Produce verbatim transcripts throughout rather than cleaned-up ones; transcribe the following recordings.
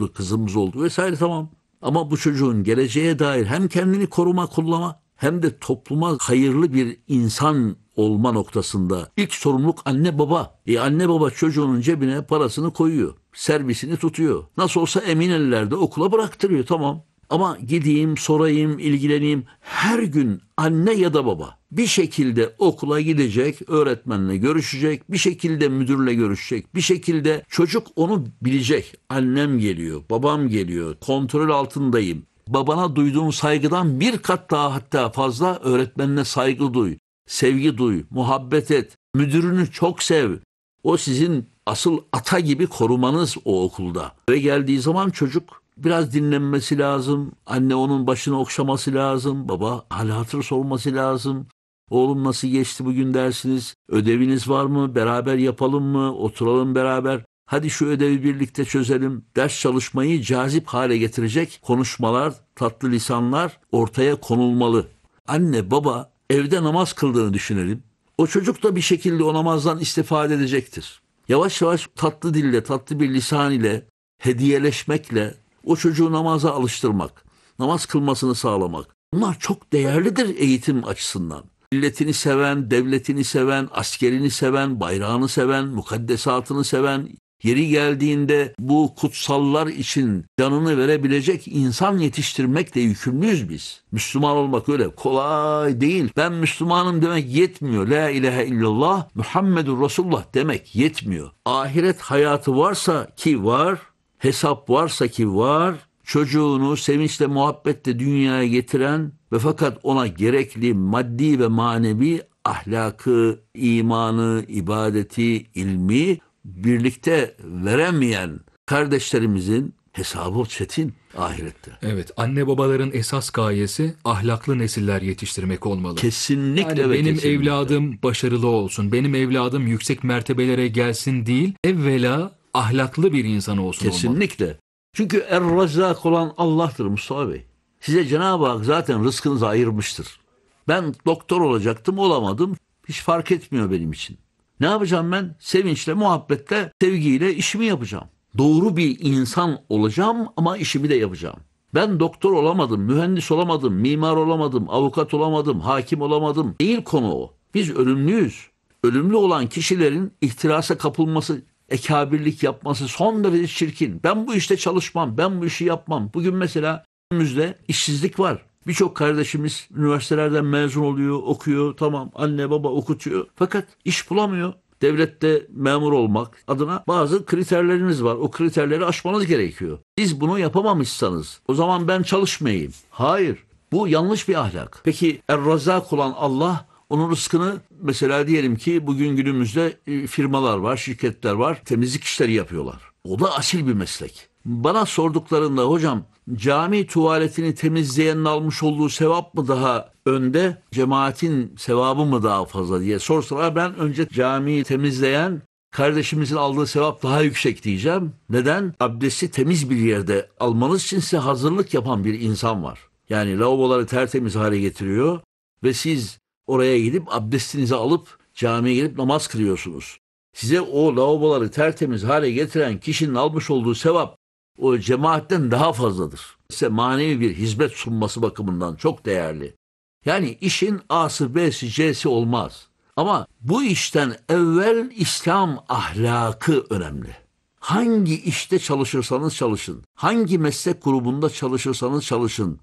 oldu, kızımız oldu vesaire, tamam. Ama bu çocuğun geleceğe dair hem kendini koruma, kollama hem de topluma hayırlı bir insan olma noktasında ilk sorumluluk anne baba. E anne baba çocuğunun cebine parasını koyuyor, servisini tutuyor. Nasıl olsa emin ellerde okula bıraktırıyor, tamam. Ama gideyim, sorayım, ilgileneyim. Her gün anne ya da baba bir şekilde okula gidecek, öğretmenle görüşecek, bir şekilde müdürle görüşecek, bir şekilde çocuk onu bilecek. Annem geliyor, babam geliyor, kontrol altındayım. Babana duyduğun saygıdan bir kat daha hatta fazla öğretmenine saygı duy, sevgi duy, muhabbet et, müdürünü çok sev. O sizin asıl ata gibi korumanız o okulda. Ve geldiği zaman çocuk biraz dinlenmesi lazım. Anne onun başını okşaması lazım. Baba hal hatır sorması lazım. Oğlum nasıl geçti bugün dersiniz? Ödeviniz var mı? Beraber yapalım mı? Oturalım beraber. Hadi şu ödevi birlikte çözelim. Ders çalışmayı cazip hale getirecek konuşmalar, tatlı lisanlar ortaya konulmalı. Anne baba evde namaz kıldığını düşünelim. O çocuk da bir şekilde o namazdan istifade edecektir. Yavaş yavaş tatlı dille, tatlı bir lisan ile, hediyeleşmekle o çocuğu namaza alıştırmak, namaz kılmasını sağlamak. Bunlar çok değerlidir eğitim açısından. Milletini seven, devletini seven, askerini seven, bayrağını seven, mukaddesatını seven, yeri geldiğinde bu kutsallar için canını verebilecek insan yetiştirmekle yükümlüyüz biz. Müslüman olmak öyle kolay değil. Ben Müslümanım demek yetmiyor. La ilahe illallah Muhammedur Resulullah demek yetmiyor. Ahiret hayatı varsa ki var, hesap varsa ki var, çocuğunu sevinçle muhabbetle dünyaya getiren ve fakat ona gerekli maddi ve manevi ahlakı, imanı, ibadeti, ilmi birlikte veremeyen kardeşlerimizin hesabı çetin ahirette. Evet, anne babaların esas gayesi ahlaklı nesiller yetiştirmek olmalı. Kesinlikle yani ve benim kesinlikle. evladım başarılı olsun, benim evladım yüksek mertebelere gelsin değil, evvela ahlaklı bir insan olsun Kesinlikle. olmalı. Çünkü Er-Razzak olan Allah'tır Mustafa Bey. Size Cenab-ı Hak zaten rızkınızı ayırmıştır. Ben doktor olacaktım, olamadım. Hiç fark etmiyor benim için. Ne yapacağım ben? Sevinçle, muhabbetle, sevgiyle işimi yapacağım. Doğru bir insan olacağım ama işimi de yapacağım. Ben doktor olamadım, mühendis olamadım, mimar olamadım, avukat olamadım, hakim olamadım. Değil konu o. Biz ölümlüyüz. Ölümlü olan kişilerin ihtirasa kapılması, ekabirlik yapması son derece çirkin. Ben bu işte çalışmam, ben bu işi yapmam. Bugün mesela önümüzde işsizlik var. Birçok kardeşimiz üniversitelerden mezun oluyor, okuyor, tamam anne baba okutuyor. Fakat iş bulamıyor. Devlette memur olmak adına bazı kriterleriniz var. O kriterleri aşmanız gerekiyor. Siz bunu yapamamışsanız o zaman ben çalışmayayım. Hayır, bu yanlış bir ahlak. Peki Er-Razzak olan Allah onun rızkını mesela diyelim ki bugün günümüzde firmalar var, şirketler var, temizlik işleri yapıyorlar. O da asil bir meslek. Bana sorduklarında hocam cami tuvaletini temizleyenin almış olduğu sevap mı daha önde, cemaatin sevabı mı daha fazla diye sorsalar ben önce camiyi temizleyen kardeşimizin aldığı sevap daha yüksek diyeceğim. Neden? Abdesti temiz bir yerde almanız için size hazırlık yapan bir insan var. Yani lavaboları tertemiz hale getiriyor ve siz oraya gidip abdestinizi alıp camiye gelip namaz kılıyorsunuz. Size o lavaboları tertemiz hale getiren kişinin almış olduğu sevap o cemaatten daha fazladır. Size manevi bir hizmet sunması bakımından çok değerli. Yani işin A'sı B'si C'si olmaz. Ama bu işten evvel İslam ahlakı önemli. Hangi işte çalışırsanız çalışın, hangi meslek grubunda çalışırsanız çalışın,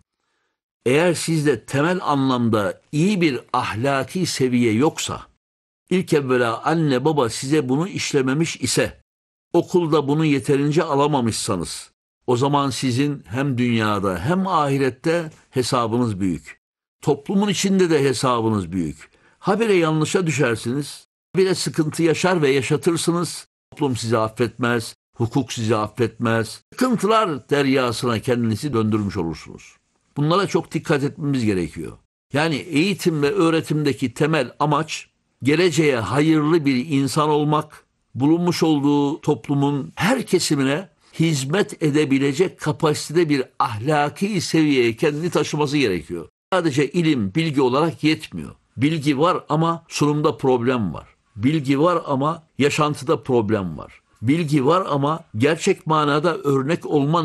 eğer sizde temel anlamda iyi bir ahlaki seviye yoksa, ilk evvela anne baba size bunu işlememiş ise, okulda bunu yeterince alamamışsanız, o zaman sizin hem dünyada hem ahirette hesabınız büyük. Toplumun içinde de hesabınız büyük. Habire yanlışa düşersiniz, habire sıkıntı yaşar ve yaşatırsınız. Toplum sizi affetmez, hukuk sizi affetmez. Sıkıntılar deryasına kendinizi döndürmüş olursunuz. Bunlara çok dikkat etmemiz gerekiyor. Yani eğitim ve öğretimdeki temel amaç, geleceğe hayırlı bir insan olmak, bulunmuş olduğu toplumun her kesimine hizmet edebilecek kapasitede bir ahlaki seviyeye kendini taşıması gerekiyor. Sadece ilim, bilgi olarak yetmiyor. Bilgi var ama sunumda problem var. Bilgi var ama yaşantıda problem var. Bilgi var ama gerçek manada örnek olma